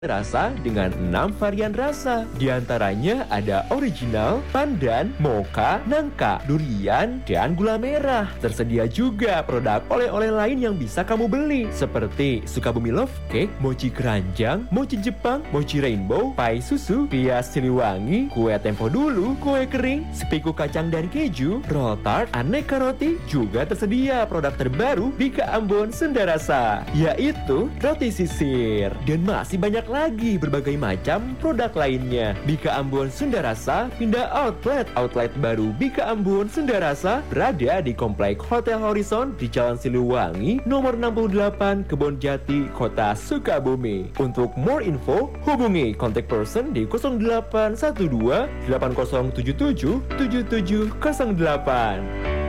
rasa dengan 6 varian rasa. Di antaranya ada original, pandan, mocha, nangka, durian, dan gula merah. Tersedia juga produk oleh-oleh lain yang bisa kamu beli seperti Sukabumi Love Cake, mochi keranjang, mochi Jepang, mochi rainbow, pai susu, pias Siliwangi, kue tempo dulu, kue kering, sepiku kacang dan keju, roll tart, aneka roti. Juga tersedia produk terbaru Bika Ambon Sunda Rasa, yaitu roti sisir. Dan masih banyak lagi berbagai macam produk lainnya. Bika Ambon Sunda Rasa pindah outlet. Outlet baru Bika Ambon Sunda Rasa berada di Komplek Hotel Horizon di Jalan Siliwangi, nomor 68, Kebon Jati, Kota Sukabumi. Untuk more info, hubungi contact person di 0812 8077 7708.